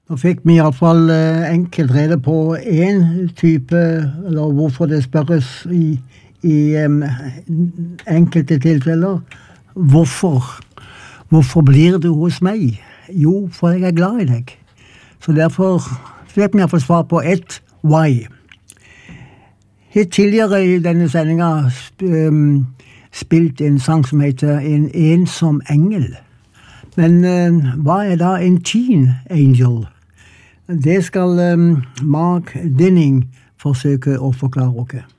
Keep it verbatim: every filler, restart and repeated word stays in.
Nå fikk vi i alle fall enkelt rede på en type, eller hvorfor det spørres i, i um, enkelte tilfeller. Hvorfor? Hvorfor blir du hos meg? Jo, for jeg er glad i deg. Så derfor fikk vi i alle fall svar på ett why. Helt tidligere i denne sendinga um, spilt en sang som heter En ensom engel. Men uh, hva er da en teen angel? Det skal um, Mark Dinning forsøke å forklare oss.